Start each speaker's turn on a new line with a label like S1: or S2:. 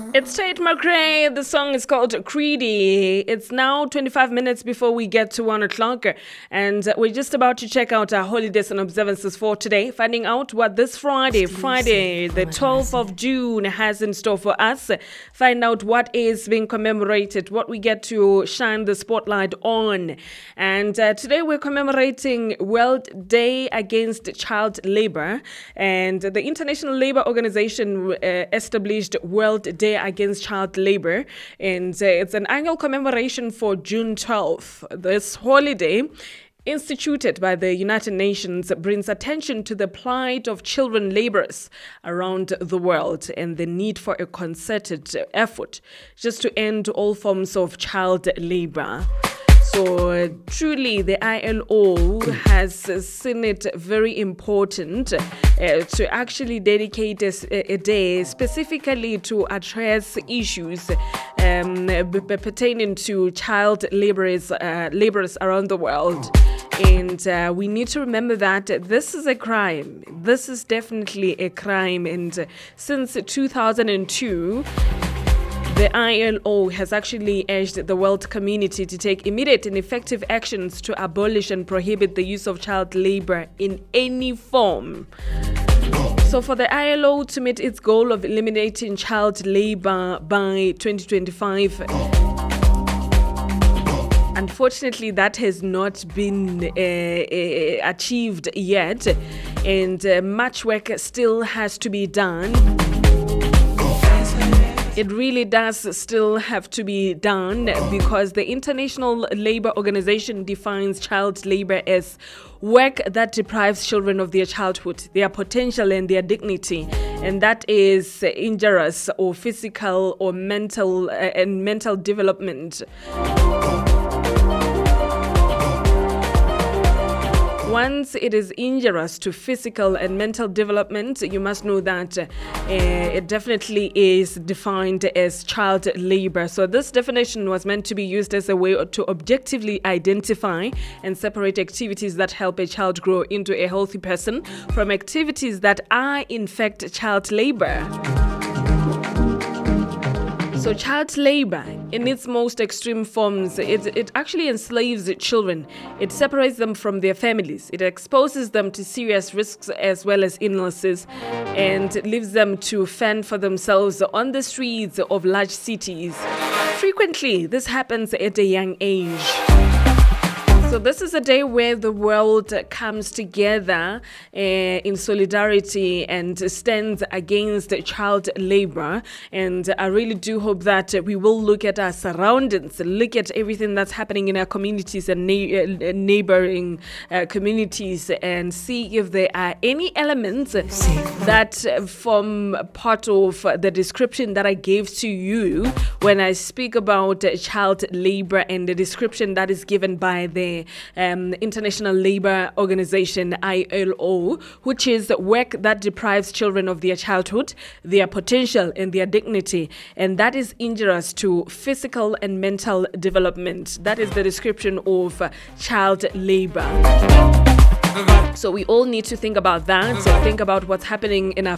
S1: It's Tate McRae. The song is called Creedy. It's now 25 minutes before we get to 1 o'clock, and we're just about to check out our holidays and observances for today, finding out what this Friday, the 12th of June, has in store for us. Find out what is being commemorated, what we get to shine the spotlight on. And today we're commemorating World Day Against Child Labor, and the International Labour Organization established World Day Against Child Labor, and it's an annual commemoration for June 12th. This holiday, instituted by the United Nations, brings attention to the plight of children laborers around the world and the need for a concerted effort just to end all forms of child labor. So truly, the ILO has seen it very important to actually dedicate a day specifically to address issues pertaining to child laborers around the world. And we need to remember that this is a crime. This is definitely a crime. And since 2002, the ILO has actually urged the world community to take immediate and effective actions to abolish and prohibit the use of child labor in any form. So for the ILO to meet its goal of eliminating child labor by 2025, unfortunately, that has not been achieved yet, and much work still has to be done. It really does still have to be done, because the International Labour Organization defines child labor as work that deprives children of their childhood, their potential and their dignity, and that is injurious or physical or mental development. Once it is injurious to physical and mental development, you must know that it definitely is defined as child labor. So this definition was meant to be used as a way to objectively identify and separate activities that help a child grow into a healthy person from activities that are in fact child labor. So child labor, in its most extreme forms, it actually enslaves children. It separates them from their families. It exposes them to serious risks as well as illnesses, and leaves them to fend for themselves on the streets of large cities. Frequently, this happens at a young age. So this is a day where the world comes together in solidarity and stands against child labor. And I really do hope that we will look at our surroundings, look at everything that's happening in our communities and neighboring communities, and see if there are any elements that form part of the description that I gave to you when I speak about child labor, and the description that is given by the International Labour Organization, ILO, which is work that deprives children of their childhood, their potential and their dignity, and that is injurious to physical and mental development. That is the description of child labor. So we all need to think about that, think about what's happening in our